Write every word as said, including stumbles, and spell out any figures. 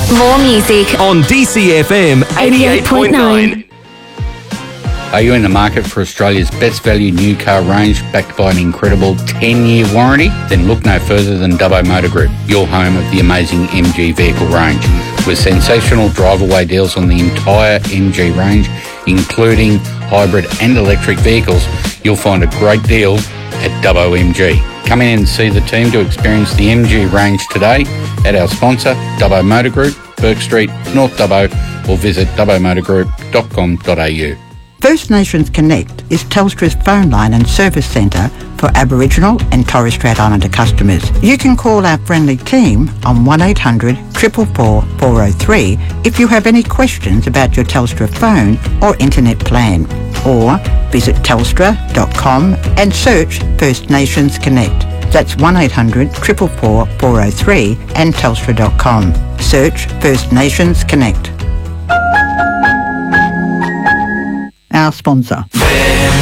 More music on D C F M eighty-eight point nine. Are you in the market for Australia's best value new car range backed by an incredible ten-year warranty? Then look no further than Dubbo Motor Group, your home of the amazing M G vehicle range. With sensational drive-away deals on the entire M G range, including hybrid and electric vehicles, you'll find a great deal at Dubbo M G. Come in and see the team to experience the M G range today at our sponsor, Dubbo Motor Group, Burke Street, North Dubbo, or visit dubbo motor group dot com dot a u. First Nations Connect is Telstra's phone line and service centre for Aboriginal and Torres Strait Islander customers. You can call our friendly team on one eight hundred, four four four, four oh three if you have any questions about your Telstra phone or internet plan, or visit telstra dot com and search First Nations Connect. That's one eight hundred, four four four, four oh three and telstra dot com. Search First Nations Connect. Our sponsor.